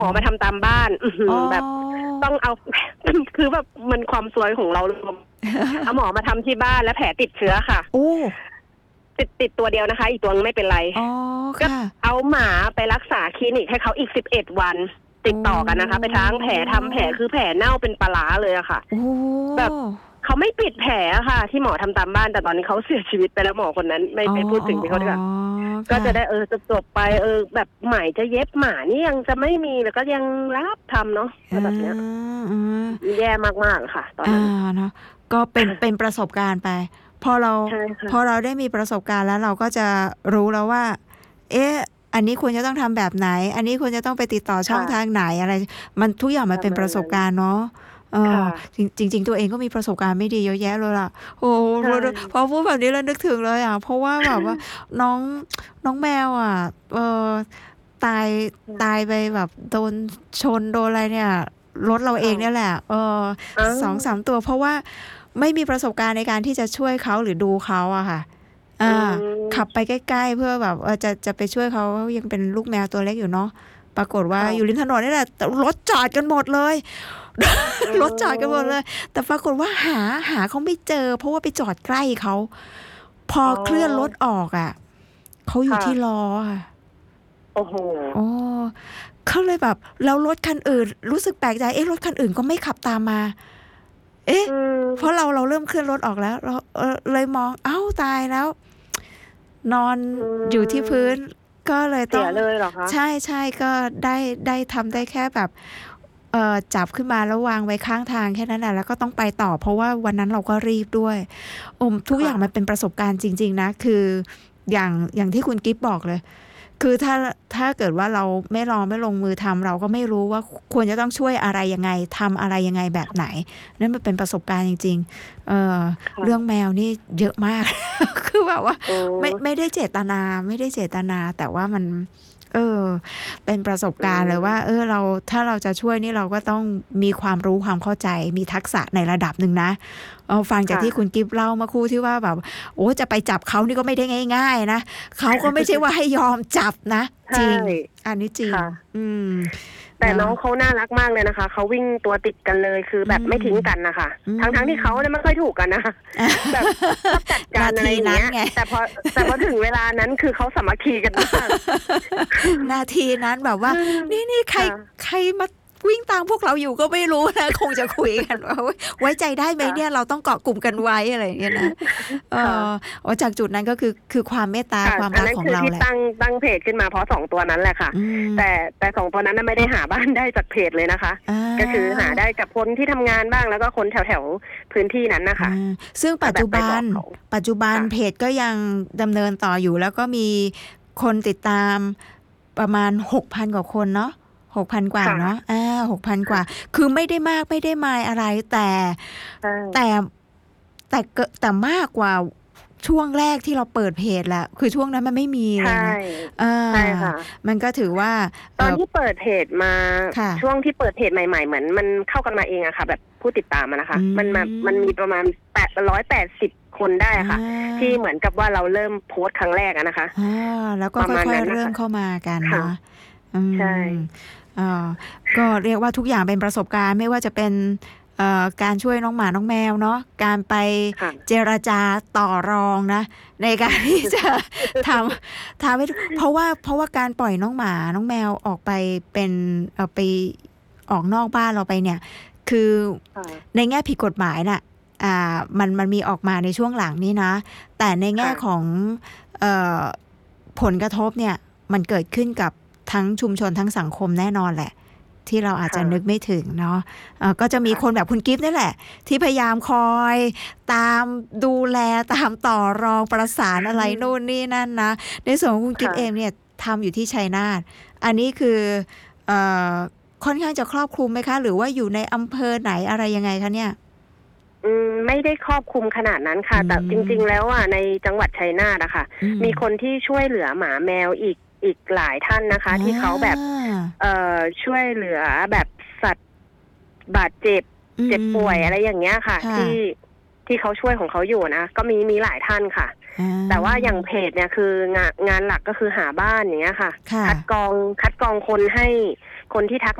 อมาทำตามบ้านแบบต้องเอา คือแบบมันความซวยของเราเอาหมอมาทำที่บ้านแล้วแผลติดเชื้อค่ะติดตัวเดียวนะคะอีกตัวไม่เป็นไรก็เอาหมาไปรักษาคลินิกให้เขาอีก11 วันติดต่อกันนะคะไปทั้งแผลทำแผลคือแผลเน่าเป็นปลาร้าเลยอะค่ะแบบเขาไม่ปิดแผลค่ะที่หมอทำตามบ้านแต่ตอนนี้เขาเสียชีวิตไปแล้วหมอคนนั้นไม่พูดถึงเขาดีกว่าก็จะได้จบไปแบบหมายจะเย็บหมานี่ยังจะไม่มีแล้วก็ยังรับทำเนาะแบบเนี้ยแย่มากๆค่ะตอนนั้นเนาะก็เป็นประสบการณ์ไปพอเราได้มีประสบการณ์แล้วเราก็จะรู้แล้วว่าอันนี้ควรจะต้องทำแบบไหนอันนี้ควรจะต้องไปติดต่อช่องทางไหนอะไรมันทุกอย่างมันเป็นประสบการณ์เนาะจริงตัวเองก็มีประสบการณ์ไม่ดีเยอะแยะเลยล่ะโอ้พอพูดแบบนี้แล้วนึกถึงเลยอ่ะเพราะว่าแบบว่าน้องแมวอ่ะตายไปแบบโดนชนโดนอะไรเนี่ยรถเราเองเนี่ยแหละ2-3 ตัวเพราะว่าไม่มีประสบการณ์ในการที่จะช่วยเขาหรือดูเขาอะค่ะขับไปใกล้ๆเพื่อแบบจะไปช่วยเขายังเป็นลูกแมวตัวเล็กอยู่เนาะปรากฏว่าอยู่ริมถนนนี่แหละรถจอดกันหมดเลยรถจอดกันหมดเลยแต่ปรากฏว่าหาเขาไม่เจอเพราะว่าไปจอดใกล้เขาพอเคลื่อนรถออกอ่ะเขาอยู่ที่ล้อค่ะโอ้โหเขาเลยแบบแล้วรถคันอื่นรู้สึกแปลกใจรถคันอื่นก็ไม่ขับตามมาเพราะเราเริ่มเคลื่อนรถออกแล้วเราเลยมองตายแล้วนอนอยู่ที่พื้นก็เลยต้องเลยเหรอคะใช่ก็ได้ทำได้แค่แบบจับขึ้นมาแล้ววางไว้ข้างทางแค่นั้นแหละแล้วก็ต้องไปต่อเพราะว่าวันนั้นเราก็รีบด้วยทุกอย่างมันเป็นประสบการณ์จริงๆนะคืออย่างที่คุณกิฟต์บอกเลยคือถ้าเกิดว่าเราไม่ลงมือทำเราก็ไม่รู้ว่าควรจะต้องช่วยอะไรยังไงทำอะไรยังไงแบบไหนนั่นมันเป็นประสบการณ์จริงๆเรื่องแมวนี่เยอะมาก คือแบบว่าไม่ได้เจตนาแต่ว่ามันเป็นประสบการณ์เลยว่าถ้าเราจะช่วยนี่เราก็ต้องมีความรู้ความเข้าใจมีทักษะในระดับหนึ่งนะฟังจากที่คุณกิฟต์เล่ามาคู่ที่ว่าแบบจะไปจับเขานี่ก็ไม่ได้ง่ายๆนะเขาก็ไม่ใช่ว่าให้ยอมจับนะจริงอันนี้จริงแต่น้องเขาน่ารักมากเลยนะคะเขาวิ่งตัวติดกันเลยคือแบบไม่ทิ้งกันนะคะทั้งที่เขาเนี่ยไม่ค่อยถูกกันนะแบบจัดการอะไรอย่างเงี้ยแต่พอถึงเวลานั้นคือเขาสามัคคีกันมากนาทีนั้นแบบว่านี่ใครมาวิ่งตามพวกเราอยู่ก็ไม่รู้นะคงจะคุยกันว่าไว้ใจได้ไหมเนี่ยเราต้องเกาะกลุ่มกันไว้อะไรอย่างเงี้ยนะจากจุดนั้นก็คือความเมตตาความรักของเราแหละตั้งเพจขึ้นมาเพราะ2 ตัวนั้นแหละค่ะแต่2 ตัวนั้นไม่ได้หาบ้านได้จากเพจเลยนะคะก็คือหาได้กับคนที่ทำงานบ้างแล้วก็คนแถวพื้นที่นั้นนะคะซึ่งปัจจุบันเพจก็ยังดำเนินต่ออยู่แล้วก็มีคนติดตามประมาณ 6,000 กว่าคนเนาะ6,000 กว่าเนาะ6,000 กว่าคือไม่ได้มากไม่ได้มายอะไรแต่มากกว่าช่วงแรกที่เราเปิดเพจแหละคือช่วงนั้นมันไม่มีเลยนะใช่ค่ะมันก็ถือว่าตอนที่เปิดเพจมาช่วงที่เปิดเพจใหม่ๆเหมือนมันเข้ากันมาเองอะค่ะแบบผู้ติดตามนะคะมันมีประมาณ180 คนได้ค่ะที่เหมือนกับว่าเราเริ่มโพสต์ครั้งแรกอะนะคะแล้วก็ค่อยๆเริ่มเข้ามากันเนาะใช่ก็เรียกว่าทุกอย่างเป็นประสบการณ์ไม่ว่าจะเป็นการช่วยน้องหมาน้องแมวเนาะการไปเจรจาต่อรองนะในการที่จะทำให้เพราะว่าการปล่อยน้องหมาน้องแมวออกไปเป็นไปออกนอกบ้านเราไปเนี่ยคือในแง่ผิดกฎหมายน่ะมันมีออกมาในช่วงหลังนี้นะแต่ในแง่ของผลกระทบเนี่ยมันเกิดขึ้นกับทั้งชุมชนทั้งสังคมแน่นอนแหละที่เราอาจจะนึกไม่ถึงเนาะก็จะมีคนแบบคุณกิฟต์นี่แหละที่พยายามคอยตามดูแลตามต่อรองประสานอะไรโน่นนี่นั่นนะในส่วนของคุณกิฟต์เองเนี่ยทำอยู่ที่ชัยนาทอันนี้คือค่อนข้างจะครอบคลุมไหมคะหรือว่าอยู่ในอำเภอไหนอะไรยังไงคะเนี่ยไม่ได้ครอบคลุมขนาดนั้นค่ะแต่จริงๆแล้วในจังหวัดชัยนาทนะคะมีคนที่ช่วยเหลือหมาแมวอีกหลายท่านนะคะที่เขาแบบช่วยเหลือแบบสัตว์บาดเจ็บป่วยอะไรอย่างเงี้ยค่ะที่เขาช่วยของเขาอยู่นะก็มีหลายท่านค่ะแต่ว่าอย่างเพจเนี่ยคืองานหลักก็คือหาบ้านอย่างเงี้ยค่ะคัดกรองคนให้คนที่ทัก